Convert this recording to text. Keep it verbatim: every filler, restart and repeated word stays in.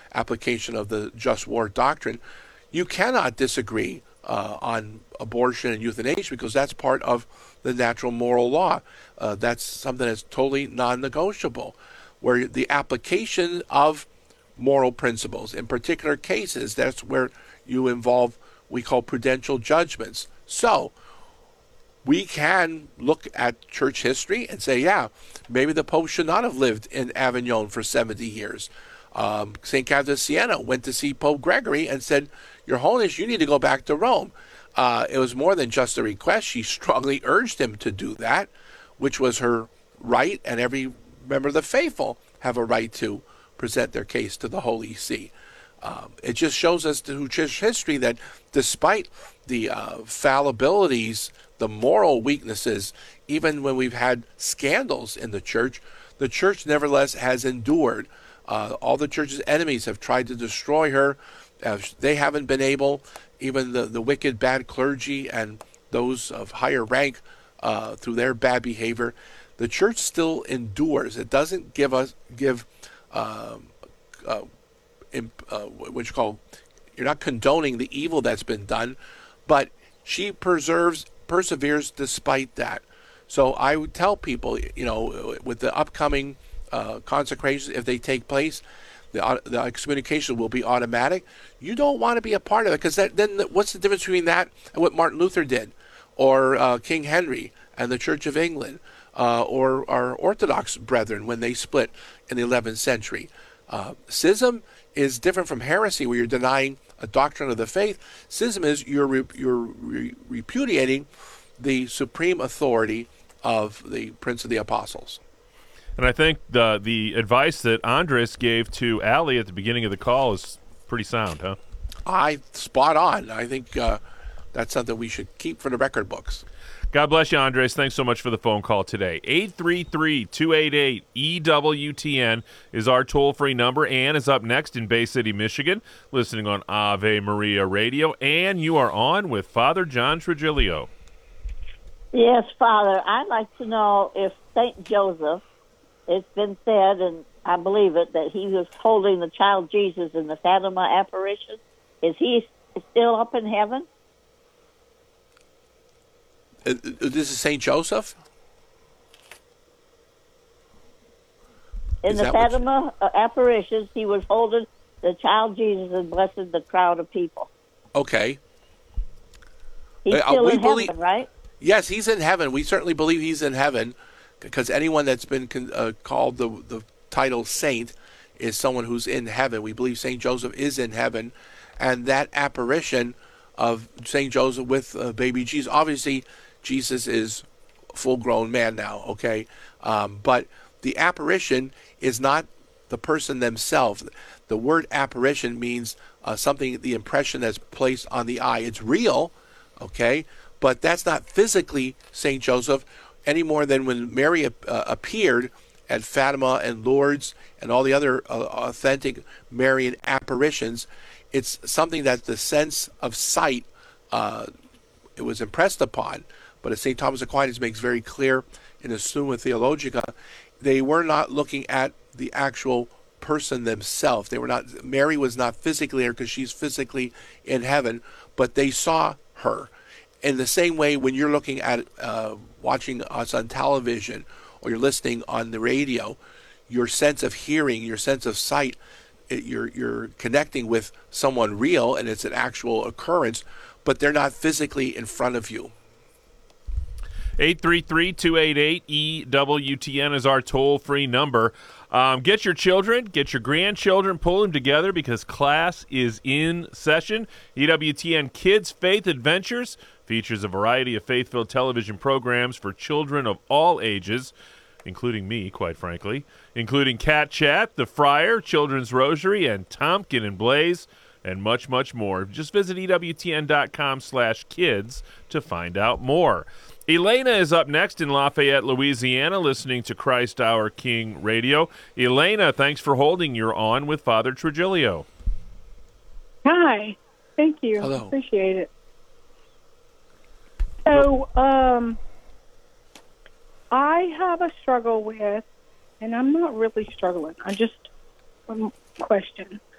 application of the just war doctrine, you cannot disagree uh, on abortion and euthanasia because that's part of the natural moral law. Uh, that's something that's totally non-negotiable, where the application of moral principles, in particular cases, that's where you involve we call prudential judgments. So we can look at church history and say, yeah, maybe the Pope should not have lived in Avignon for seventy years. Um, Saint Catherine of Siena went to see Pope Gregory and said, Your Holiness, you need to go back to Rome. Uh, it was more than just a request. She strongly urged him to do that, which was her right, and every member of the faithful have a right to present their case to the Holy See. Um, it just shows us through church history that despite the uh, fallibilities, the moral weaknesses, even when we've had scandals in the church, the church nevertheless has endured. Uh, all the church's enemies have tried to destroy her. Uh, they haven't been able, even the, the wicked, bad clergy and those of higher rank, uh, through their bad behavior, the church still endures. It doesn't give us give um, uh, imp, uh, what you call, you're not condoning the evil that's been done, but she preserves, perseveres despite that. So I would tell people, you know, with the upcoming uh, consecrations, if they take place, the, the excommunication will be automatic. You don't want to be a part of it, because then what's the difference between that and what Martin Luther did, or uh, King Henry and the Church of England, uh, or our Orthodox brethren when they split in the eleventh century? Uh, schism is different from heresy, where you're denying a doctrine of the faith. Schism is you're re, you're re, repudiating the supreme authority of the Prince of the Apostles. And I think the the advice that Andres gave to Allie at the beginning of the call is pretty sound, huh? I spot on. I think uh, that's something we should keep for the record books. God bless you, Andres. Thanks so much for the phone call today. eight three three, two eight eight, E W T N is our toll-free number. Ann is up next in Bay City, Michigan, listening on Ave Maria Radio. Ann, you are on with Father John Trigilio. Yes, Father. I'd like to know if Saint Joseph, it's been said, and I believe it, that he was holding the child Jesus in the Fatima apparition. Is he still up in heaven? Uh, this is Saint Joseph? In Is the that what Fatima uh, apparitions, he was holding the child Jesus and blessing the crowd of people. Okay. He's Uh, still we in believe- heaven, right? Yes, he's in heaven. We certainly believe he's in heaven, because anyone that's been con- uh, called the the title saint is someone who's in heaven. We believe Saint Joseph is in heaven, and that apparition of Saint Joseph with uh, baby Jesus, obviously Jesus is a full-grown man now, okay? Um, but the apparition is not the person themselves. The word apparition means uh, something, the impression that's placed on the eye. It's real, okay? But that's not physically Saint Joseph any more than when Mary uh, appeared at Fatima and Lourdes and all the other uh, authentic Marian apparitions. It's something that the sense of sight uh, it was impressed upon. But as Saint Thomas Aquinas makes very clear in his Summa Theologica, they were not looking at the actual person themselves. They were not. Mary was not physically there because she's physically in heaven, but they saw her. In the same way, when you're looking at uh, watching us on television or you're listening on the radio, your sense of hearing, your sense of sight, it, you're you're connecting with someone real, and it's an actual occurrence, but they're not physically in front of you. eight three three, two eight eight, E W T N is our toll-free number. Um, get your children, get your grandchildren, pull them together, because class is in session. E W T N Kids Faith Adventures features a variety of faith-filled television programs for children of all ages, including me, quite frankly, including Cat Chat, The Friar, Children's Rosary, and Tompkin and Blaze, and much, much more. Just visit E W T N dot com slash kids to find out more. Elena is up next in Lafayette, Louisiana, listening to Christ Our King Radio. Elena, thanks for holding. You're on with Father Trigilio. Hi. Thank you. Hello. Appreciate it. So, um, I have a struggle with, and I'm not really struggling, I just, one question.